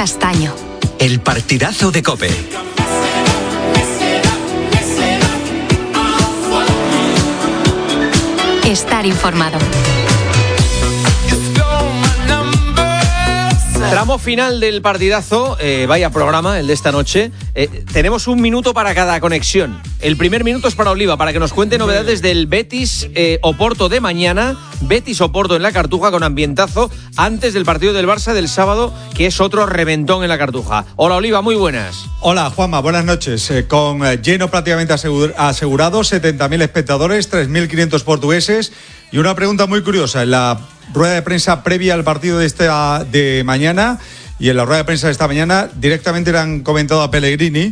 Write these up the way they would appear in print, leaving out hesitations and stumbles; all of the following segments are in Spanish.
Castaño. El partidazo de COPE. Estar informado. Tramo final del partidazo, vaya programa el de esta noche. Tenemos un minuto para cada conexión. El primer minuto es para Oliva, para que nos cuente novedades del Betis Oporto de mañana. Betis Oporto en la Cartuja con ambientazo antes del partido del Barça del sábado, que es otro reventón en la Cartuja. Hola Oliva, muy buenas. Hola Juanma, buenas noches. Con lleno prácticamente asegurado, 70.000 espectadores, 3.500 portugueses. Y una pregunta muy curiosa, en la rueda de prensa previa al partido de mañana y en la rueda de prensa de esta mañana directamente le han comentado a Pellegrini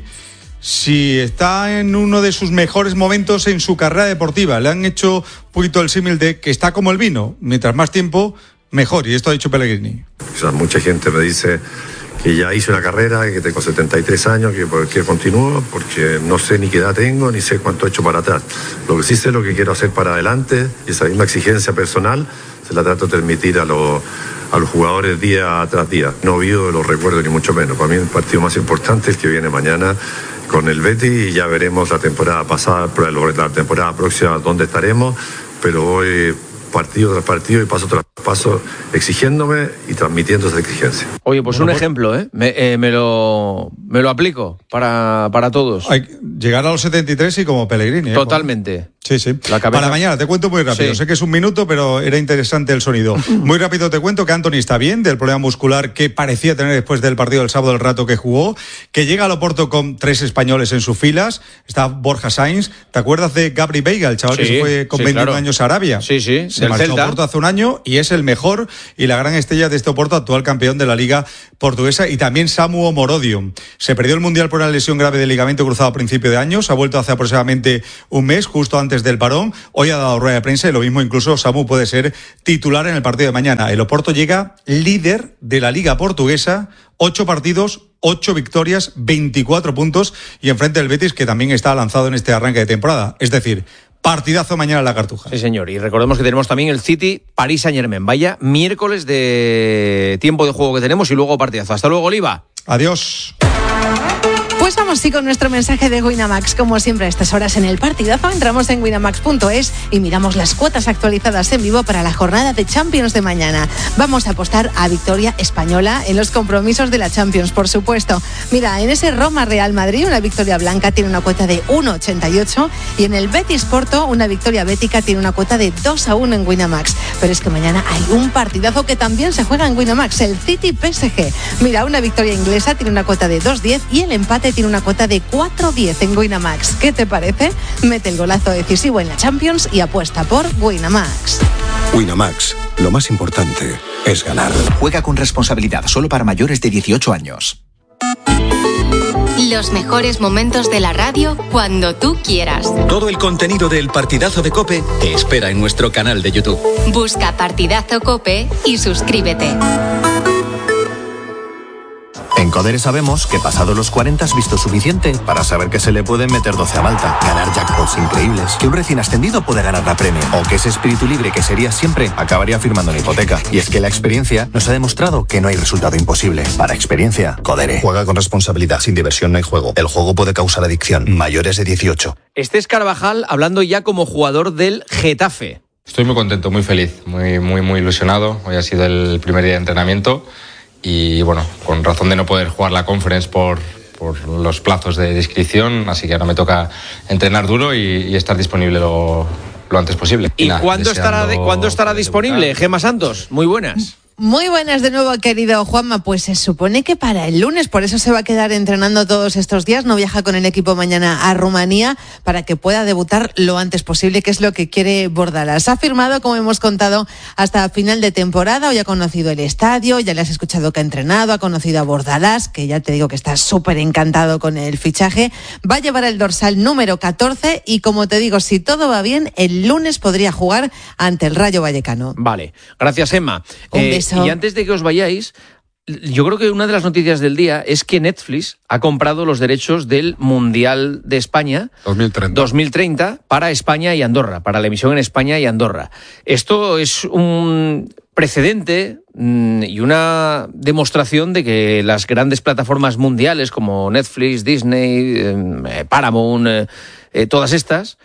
si está en uno de sus mejores momentos en su carrera deportiva. Le han hecho un poquito el símil de que está como el vino, mientras más tiempo, mejor, y esto ha dicho Pellegrini. O sea, mucha gente me dice que ya hice una carrera, que tengo 73 años, que por qué continúo, porque no sé ni qué edad tengo, ni sé cuánto he hecho para atrás. Lo que sí sé es lo que quiero hacer para adelante, y esa misma exigencia personal se la trato de transmitir a los jugadores día tras día. No olvido los recuerdos ni mucho menos. Para mí el partido más importante es el que viene mañana con el Betis, y ya veremos la temporada pasada, la temporada próxima dónde estaremos, pero hoy partido tras partido y paso tras paso exigiéndome y transmitiendo esa exigencia. Oye, pues un ejemplo, me lo aplico para todos. Hay que llegar a los 73 y como Pellegrini. Totalmente. Sí. Para mañana, te cuento muy rápido. Sí. Sé que es un minuto, pero era interesante el sonido. Muy rápido te cuento que Antony está bien, del problema muscular que parecía tener después del partido del sábado, el rato que jugó, que llega al Oporto con 3 españoles en sus filas. Está Borja Sainz. ¿Te acuerdas de Gabri Veiga, el chaval que se fue con 21 años a Arabia? Sí. Se marchó a Oporto hace un año y es el mejor y la gran estrella de este Oporto, actual campeón de la Liga Portuguesa. Y también Samu Omorodio. Se perdió el Mundial por una lesión grave de ligamento cruzado a principio de año. Se ha vuelto hace aproximadamente un mes, justo antes del parón. Hoy ha dado rueda de prensa y lo mismo incluso Samu puede ser titular en el partido de mañana. El Oporto llega líder de la Liga Portuguesa, 8 partidos, 8 victorias, 24 puntos y enfrente del Betis, que también está lanzado en este arranque de temporada. Es decir, partidazo mañana en la Cartuja. Sí, señor. Y recordemos que tenemos también el City Paris Saint-Germain. Vaya miércoles de tiempo de juego que tenemos y luego partidazo. Hasta luego, Oliva. Adiós. Pues vamos sí con nuestro mensaje de Winamax. Como siempre a estas horas en el partidazo entramos en winamax.es y miramos las cuotas actualizadas en vivo para la jornada de Champions de mañana. Vamos a apostar a victoria española en los compromisos de la Champions, por supuesto. Mira, en ese Roma-Real Madrid una victoria blanca tiene una cuota de 1,88 y en el Betis-Porto una victoria bética tiene una cuota de 2-1 en Winamax. Pero es que mañana hay un partidazo que también se juega en Winamax, el City-PSG. Mira, una victoria inglesa tiene una cuota de 2,10 y el empate tiene una cuota de 4,10 en Winamax. ¿Qué te parece? Mete el golazo decisivo en la Champions y apuesta por Winamax. Winamax, lo más importante es ganar. Juega con responsabilidad, solo para mayores de 18 años. Los mejores momentos de la radio cuando tú quieras. Todo el contenido del partidazo de COPE te espera en nuestro canal de YouTube. Busca Partidazo COPE y suscríbete. En Codere sabemos que pasado los 40 has visto suficiente para saber que se le pueden meter 12 a Malta, ganar jackpots increíbles, que un recién ascendido puede ganar la Premier, o que ese espíritu libre que sería siempre acabaría firmando una hipoteca. Y es que la experiencia nos ha demostrado que no hay resultado imposible. Para experiencia, Codere. Juega con responsabilidad, sin diversión no hay juego. El juego puede causar adicción. Mayores de 18. Este es Carvajal hablando ya como jugador del Getafe. Estoy muy contento, muy feliz, muy ilusionado. Hoy ha sido el primer día de entrenamiento. Y bueno, con razón de no poder jugar la Conference por los plazos de inscripción, así que ahora me toca entrenar duro y estar disponible lo antes posible. ¿Y ¿cuándo estará disponible? Gemma Santos, muy buenas. Muy buenas de nuevo, querido Juanma. Pues se supone que para el lunes, por eso se va a quedar entrenando todos estos días. No viaja con el equipo mañana a Rumanía para que pueda debutar lo antes posible, que es lo que quiere Bordalas. Ha firmado, como hemos contado, hasta final de temporada. Hoy ha conocido el estadio, ya le has escuchado que ha entrenado, ha conocido a Bordalas, que ya te digo que está súper encantado con el fichaje. Va a llevar el dorsal número 14 y, como te digo, si todo va bien, el lunes podría jugar ante el Rayo Vallecano. Vale, gracias, Emma. Un beso. Y antes de que os vayáis, yo creo que una de las noticias del día es que Netflix ha comprado los derechos del Mundial de España 2030 para España y Andorra, para la emisión en España y Andorra. Esto es precedente y una demostración de que las grandes plataformas mundiales como Netflix, Disney, Paramount, todas estas,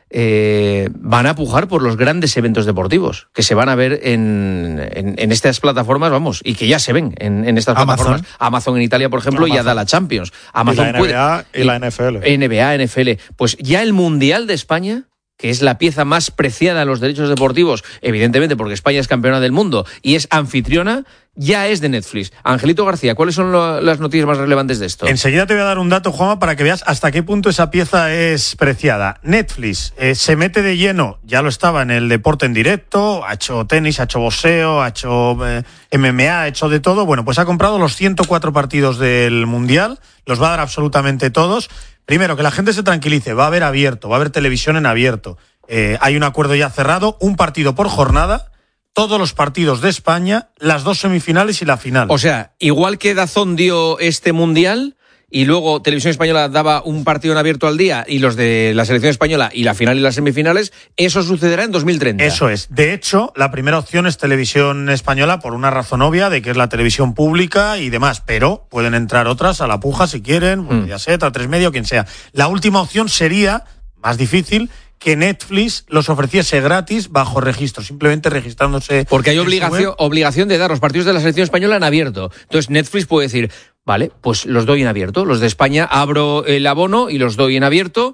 van a pujar por los grandes eventos deportivos que se van a ver en estas plataformas, vamos, y que ya se ven en estas plataformas. Amazon en Italia, por ejemplo, ya da la Champions. Amazon y la NBA y la NFL. NBA, NFL. Pues ya el Mundial de España, que es la pieza más preciada de los derechos deportivos, evidentemente porque España es campeona del mundo y es anfitriona, ya es de Netflix. Angelito García, ¿cuáles son las noticias más relevantes de esto? Enseguida te voy a dar un dato, Juanma, para que veas hasta qué punto esa pieza es preciada. Netflix se mete de lleno, ya lo estaba en el deporte en directo, ha hecho tenis, ha hecho boxeo, ha hecho MMA, ha hecho de todo. Bueno, pues ha comprado los 104 partidos del Mundial, los va a dar absolutamente todos. Primero, que la gente se tranquilice, va a haber abierto, va a haber televisión en abierto. Hay un acuerdo ya cerrado, un partido por jornada, todos los partidos de España, las 2 semifinales y la final. O sea, igual que DAZN dio este Mundial y luego Televisión Española daba un partido en abierto al día y los de la selección española y la final y las semifinales, eso sucederá en 2030. Eso es. De hecho, la primera opción es Televisión Española por una razón obvia de que es la televisión pública y demás, pero pueden entrar otras a la puja si quieren, ya sea, A3 Media o quien sea. La última opción sería, más difícil, que Netflix los ofreciese gratis bajo registro, simplemente registrándose. Porque hay obligación de dar los partidos de la selección española en abierto. Entonces Netflix puede decir, vale, pues los doy en abierto. Los de España abro el abono y los doy en abierto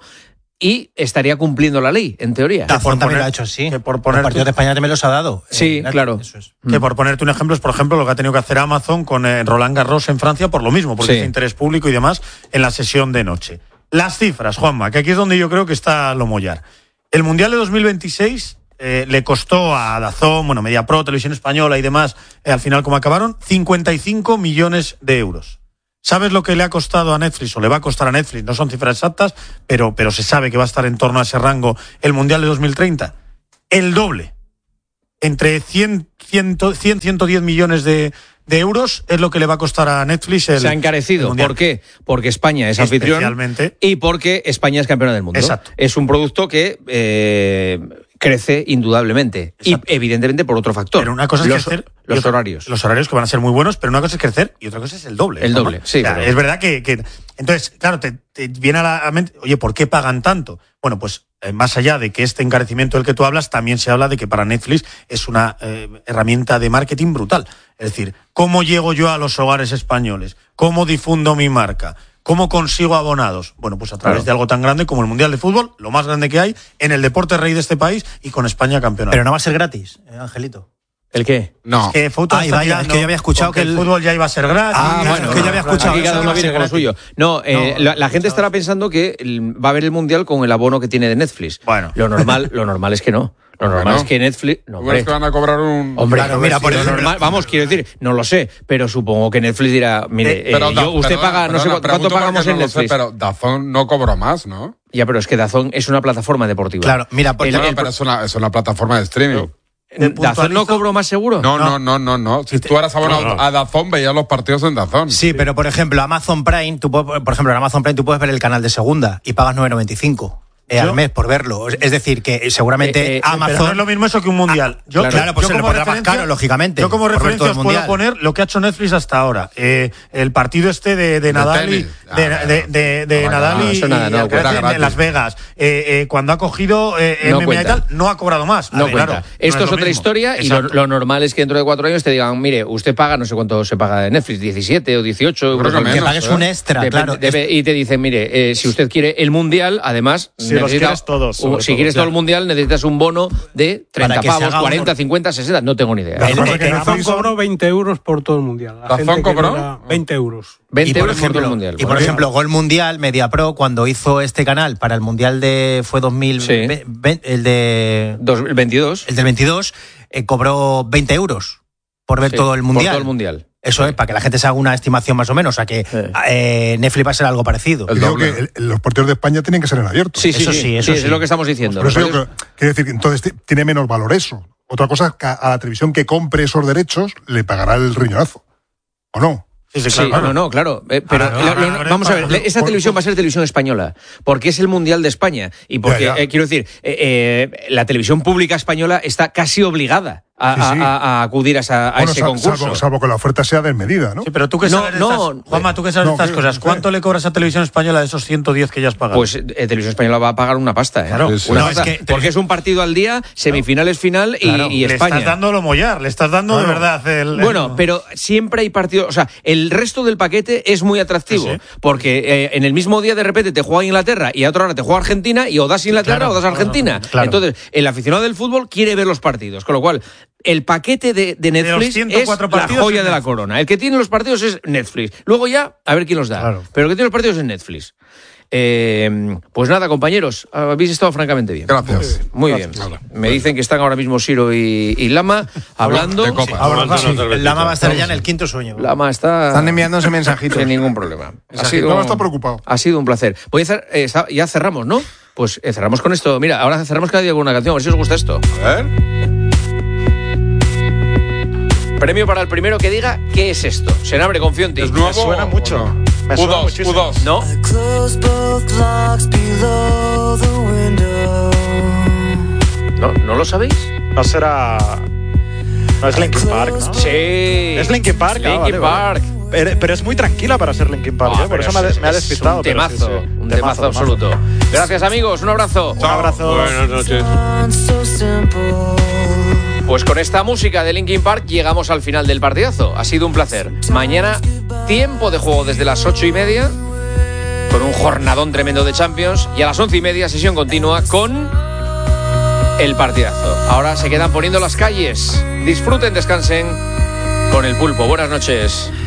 y estaría cumpliendo la ley, en teoría. DAZN también lo ha hecho así. Que por poner los partidos de España también los ha dado. Sí, claro. Eso es. Que por ponerte un ejemplo es, por ejemplo, lo que ha tenido que hacer Amazon con Roland Garros en Francia por lo mismo, porque es interés público y demás en la sesión de noche. Las cifras, Juanma, que aquí es donde yo creo que está lo mollar. El Mundial de 2026 le costó a DAZN, MediaPro, Televisión Española y demás, al final como acabaron, 55 millones de euros. ¿Sabes lo que le ha costado a Netflix o le va a costar a Netflix? No son cifras exactas, pero se sabe que va a estar en torno a ese rango el Mundial de 2030. El doble. Entre 110 millones de euros es lo que le va a costar a Netflix. Se ha encarecido. ¿Por qué? Porque España es anfitrión y porque España es campeona del mundo. Exacto. Es un producto que crece indudablemente. Exacto. Y evidentemente por otro factor. Pero una cosa es crecer. Los horarios. Los horarios que van a ser muy buenos, pero una cosa es crecer y otra cosa es el doble. El doble, sí. O sea, es verdad que... Entonces, claro, te viene a la mente, oye, ¿por qué pagan tanto? Bueno, pues más allá de que este encarecimiento del que tú hablas, también se habla de que para Netflix es una herramienta de marketing brutal. Es decir, ¿cómo llego yo a los hogares españoles? ¿Cómo difundo mi marca? ¿Cómo consigo abonados? Bueno, pues a través de algo tan grande como el Mundial de Fútbol, lo más grande que hay, en el deporte rey de este país y con España campeona. Pero no va a ser gratis, Angelito. ¿El qué? No. Es que es que yo había escuchado que el fútbol ya iba a ser gratis. Bueno, que yo había escuchado aquí cada uno viene con lo suyo. La gente estará pensando que va a ver el Mundial con el abono que tiene de Netflix. Bueno. Lo normal es que no. Lo normal es que Netflix... es que van a cobrar un... Hombre, claro, mira, por eso normal, vamos, quiero decir, no lo sé, pero supongo que Netflix dirá, mire, usted paga, no sé cuánto pagamos en Netflix. Pero DAZN no cobró más, ¿no? Ya, pero es que DAZN es una plataforma deportiva. Claro, mira, pero es una plataforma de streaming. ¿DAZN no cobró más seguro? No. Si tú eras abonado a DAZN, veías los partidos en DAZN. Sí, pero por ejemplo, Amazon Prime, en Amazon Prime tú puedes ver el canal de segunda y pagas 9,95. Al mes por verlo. Es decir, que seguramente Amazon... Pero no es lo mismo eso que un mundial. Claro, pues se lo pondrá más caro, lógicamente. Yo como referencia os puedo poner lo que ha hecho Netflix hasta ahora. El partido de Nadal y en Las Vegas. Cuando ha cogido MMA y tal, no ha cobrado más. No cuenta. Esto es otra historia y lo normal es que dentro de 4 años te digan, mire, usted paga, no sé cuánto se paga de Netflix, 17 o 18 euros. Que pagues un extra, claro. Y te dicen, mire, si usted quiere el mundial, además... Si los quieres todos. Si quieres todo el mundial, necesitas un bono de 30 pavos, 40, 50, 60, no tengo ni idea. DAZN cobró 20 euros por todo el mundial. ¿DAZN cobró? 20 euros. 20 euros por todo el mundial. Y por ejemplo, Gol Mundial, MediaPro, cuando hizo este canal para el mundial fue 2020, el de 2022. El del 22, cobró 20 euros por ver todo el mundial. Por todo el mundial. Eso es, para que la gente se haga una estimación más o menos. O sea que Netflix va a ser algo parecido. Creo que los partidos de España tienen que ser en abierto. Sí, es lo que estamos diciendo. Por eso quiero decir que entonces tiene menos valor eso. Otra cosa es que a la televisión que compre esos derechos le pagará el riñonazo. ¿O no? Claro. Pero vamos a ver, esta televisión va a ser televisión española, porque es el Mundial de España. Y porque, quiero decir, la televisión pública española está casi obligada a acudir a ese concurso. Salvo que la oferta sea desmedida, ¿no? Sí, pero tú que sabes Juanma, tú que sabes estas cosas, ¿cuánto le cobras a Televisión Española de esos 110 que ya has pagado? Pues Televisión Española va a pagar una pasta, ¿eh? Claro, porque es un partido al día, semifinales, final y España. Le estás dando lo mollar, le estás dando de verdad Bueno, pero siempre hay partidos, o sea, el resto del paquete es muy atractivo, porque en el mismo día de repente te juega Inglaterra y a otra hora te juega Argentina y o das Inglaterra o das Argentina. Entonces, el aficionado del fútbol quiere ver los partidos, con lo cual el paquete de Netflix es la joya de la corona. El que tiene los partidos es Netflix. Luego ya, a ver quién los da. Claro. Pero el que tiene los partidos es Netflix. Pues nada, compañeros, habéis estado francamente bien. Gracias. Muy bien. Me dicen que están ahora mismo Siro y Lama hablando. El Lama va a estar ya en el quinto sueño. Lama están enviándose mensajitos. Sin ningún problema. Lama está preocupado. Ha sido un placer. Voy a hacer, ya cerramos, ¿no? Pues cerramos con esto. Mira, ahora cerramos cada día con una canción. A ver si os gusta esto. A ver. Premio para el primero que diga qué es esto. Senabre, confío en ti. ¿Es nuevo? Me suena mucho. Me suena muchísimo. U2. ¿No? ¿No lo sabéis? No será... No es Linkin Park, ¿no? Sí. Es Linkin Park. Linkin Park. Pero es muy tranquila para ser Linkin Park, por eso me ha despistado. Un temazo, un temazo absoluto. Gracias, amigos. Un abrazo. Un abrazo. Buenas noches. Pues con esta música de Linkin Park llegamos al final del partidazo. Ha sido un placer. Mañana, tiempo de juego desde las 8:30, con un jornadón tremendo de Champions. Y a las 11:30, sesión continua con el partidazo. Ahora se quedan poniendo las calles. Disfruten, descansen con el pulpo. Buenas noches.